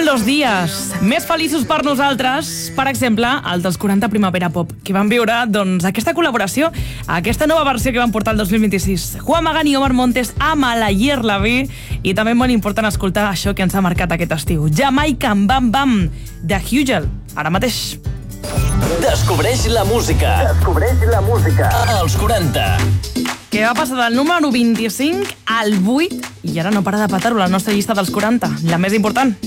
los días més feliços per nosaltres, per exemple, el dels 40 Primavera Pop, que van viure aquesta col·laboració, aquesta nova versió que van portar el 2026. Juan Magán i Omar Montes amb l'Ayer la vi, i també molt important escoltar això que ens ha marcat aquest estiu. Jamaican Bam Bam, de Hugel, ara mateix. Descobreix la música. Descobreix la música. Als 40. Que va passar del número 25 al 8 i ara no para de petar-ho la nostra llista dels 40, la més important.